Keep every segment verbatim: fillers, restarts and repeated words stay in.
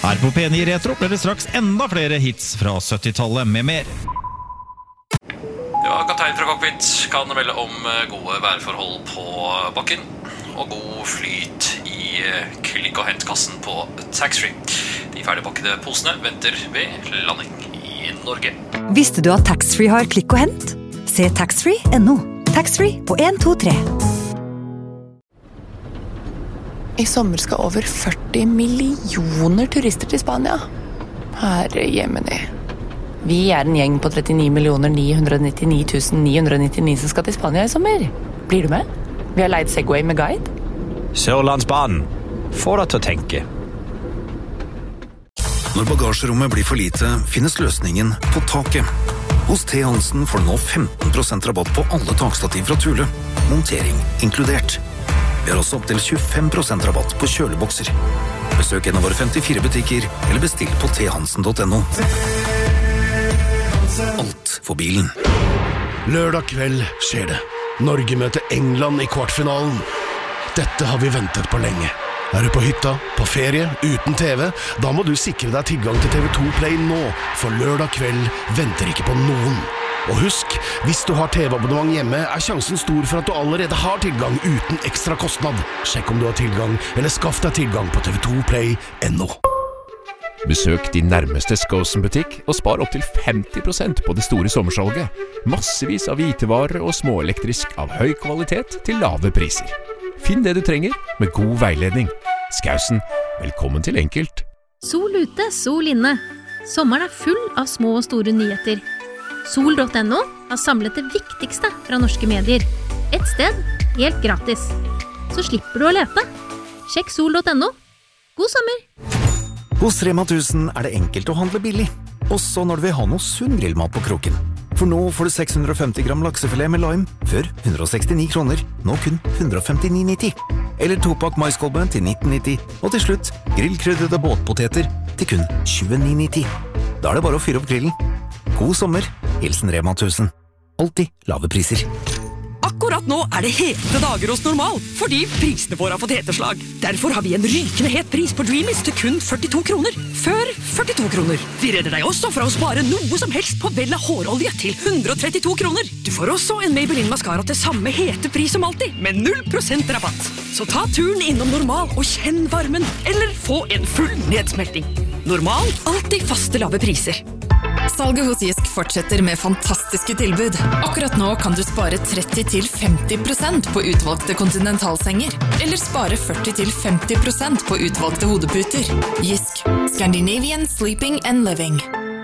Her på P ni Retro blir det straks enda flere hits fra syttitallet med mer. Ja, kaptein fra cockpit kan melde om gode værforhold på bakken og god flyt i klikk- og hentkassen på taxfree. De ferdigpakkede posene venter ved landing i Norge. Visste du at taxfree har klikk og hent? Se taxfree punktum no. Taxfree på en to tre. I sommer skal over førti millioner turister til Spania. Herre jemini. Vi er en gjeng på trettini millioner ni hundre nittini tusen ni hundre nittini som skal til Spania i sommer. Blir du med? Vi har leid Segway med guide. Sørlandsbanen. Få deg til å tenke. Når bagasjerommet blir for lite, finnes løsningen på taket. Hos T. Hansen får du nå femten prosent rabatt på alle takstativ fra Thule. Montering inkludert. Vi har også opp til tjuefem prosent rabatt på kjølebokser. Besøk en av våre femtifire butikker, eller bestill på t hansen punktum no. Alt for bilen. Lørdag kveld skjer det. Norge møter England i kvartfinalen. Dette har vi ventet på lenge. Er du på hytta, på ferie, uten T V? Da må du sikre deg tilgang til T V to Play nå, for lørdag kveld venter ikke på noen. Og husk, hvis du har T V-abonnement hjemme, er sjansen stor for at du allerede har tilgang uten ekstra kostnad. Sjekk om du har tilgang, eller skaff deg tilgang på T V to Play punktum no. Besøk din nærmeste Skosen-butikk og spar opp til femti prosent på det store sommersalget. Massevis av hvitevarer og småelektrisk av høy kvalitet til lave priser. Finn det du trenger med god veiledning. Skausen, velkommen til enkelt. Sol ute, sol inne. Sommeren er full av små og store nyheter. sol punktum no har samlet det viktigste fra norske medier. Et sted, helt gratis. Så slipper du å lete. Sjekk sol punktum no. God sommer! Hos Rema tusen er det enkelt å handle billig. Også når du vil ha noe sunn grillmat på kroken. For nå får du seks hundre og femti gram laksefilet med lime, før hundre og sekstini kroner, nå kun hundre og femtini nitti. Eller topakk maiskolbe til nitten nitti, og til slutt grillkrydrede båtpoteter til kun tjueni nitti. Da er det bare å fyre opp grillen. God sommer, hilsen Rema tusen. Alltid lave priser. Akkurat nå er det hete dager hos Normal, fordi prisene våre har fått heteslag. Derfor har vi en rykende het pris på Dreamies til kun førtito kroner. Før førtito kroner. Vi redder deg også fra å spare noe som helst på Vella hårolje til hundre og trettito kroner. Du får også en Maybelline Mascara til samme hete pris som alltid, med null prosent rabatt. Så ta turen innom Normal og kjenn varmen, eller få en full nedsmelting. Normal, alltid faste lave priser. Salget hos Jysk fortsetter med fantastiske tilbud. Akkurat nå kan du spare tretti til femti prosent på utvalgte kontinentalsenger, eller spare førti til femti prosent på utvalgte hodeputer. Jysk. Scandinavian Sleeping and Living.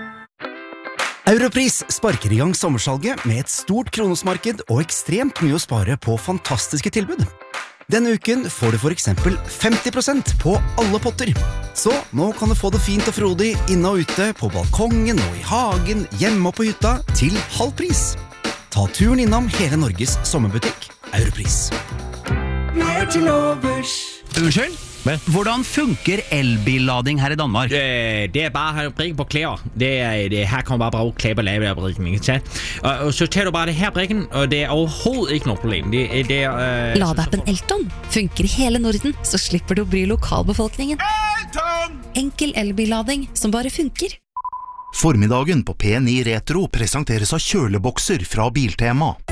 Europris sparker i gang sommersalget med et stort kronosmarked og ekstremt mye å spare på fantastiske tilbud. Denne uken får du for eksempel femti prosent på alle potter. Så nå kan du få det fint og frodig inne og ute, på balkongen og i hagen, hjemme og på hytta, til halv pris. Ta turen innom hele Norges sommerbutikk, Europris. Mer til overs. Unnskyld? Hvordan funker elbillading her i Danmark? Det, det er bare å brikke på klær. Det er, det, her kan man bare bruke klær på lavebrikken. Og, og så tar du bare det her brikken, og det er overhovedet ikke noe problem. Det, det er, uh, Ladeappen Elton funker i hele Norden, så slipper du å bry lokalbefolkningen. Elton! Enkel elbillading som bare funker. Formiddagen på P ni Retro presenteres av kjølebokser fra Biltema.